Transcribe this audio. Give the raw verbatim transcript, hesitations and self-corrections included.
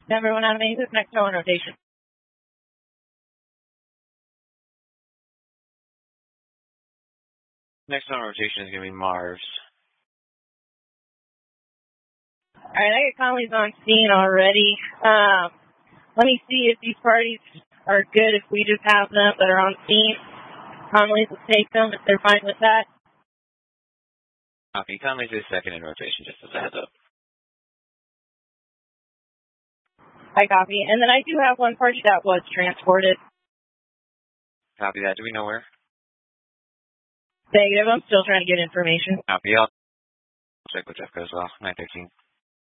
Everyone out of me, who's next on rotation? Next on rotation is going to be Marv's. Alright, I got Conley's on scene already. Um, let me see if these parties are good if we just have them that are on scene. Conley's will take them if they're fine with that. Copy. Conley's is second in rotation, just as a heads up. I copy. And then I do have one party that was transported. Copy that. Do we know where? Negative. I'm still trying to get information. Copy. I'll check with Jeffco as well. nine thirteen.